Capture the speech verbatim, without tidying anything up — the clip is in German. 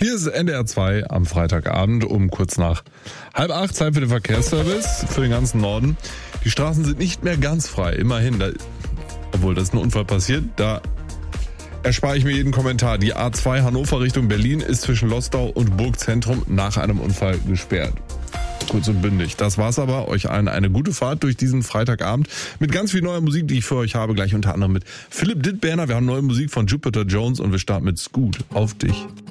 Hier ist N D R zwei am Freitagabend um kurz nach halb acht, Zeit für den Verkehrsservice für den ganzen Norden. Die Straßen sind nicht mehr ganz frei, immerhin. Da, obwohl, da ist ein Unfall passiert, da erspare ich mir jeden Kommentar. Die A zwei Hannover Richtung Berlin ist zwischen Lostau und Burgzentrum nach einem Unfall gesperrt. Kurz und bündig. Das war's aber. Euch allen eine gute Fahrt durch diesen Freitagabend mit ganz viel neuer Musik, die ich für euch habe. Gleich unter anderem mit Philipp Dittberner. Wir haben neue Musik von Jupiter Jones und wir starten mit Scoot. Auf dich.